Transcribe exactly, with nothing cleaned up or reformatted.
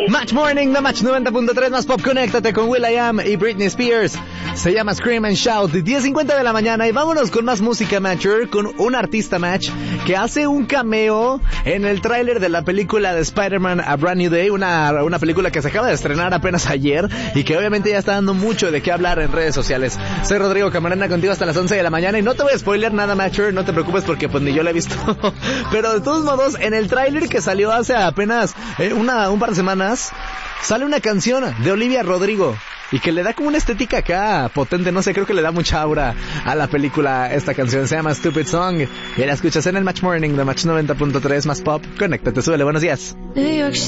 Match Morning, The Match noventa punto tres más pop. Conéctate con will.i.am y Britney Spears. Se llama Scream and Shout. diez cincuenta de la mañana y vámonos con más música, Matcher, con un artista, Match, que hace un cameo en el tráiler de la película de Spider-Man A Brand New Day, una, una película que se acaba de estrenar apenas ayer y que obviamente ya está dando mucho de qué hablar en redes sociales. Soy Rodrigo Camarena, contigo hasta las once de la mañana y no te voy a spoiler nada, Matcher, no te preocupes porque pues ni yo la he visto. Pero de todos modos, en el tráiler que salió hace apenas eh, una, un par de semanas, sale una canción de Olivia Rodrigo y que le da como una estética acá potente, no sé, creo que le da mucha aura a la película. Esta canción se llama Stupid Song y la escuchas en el Match Morning de Match noventa punto tres más pop. Conéctate, súbele, buenos días.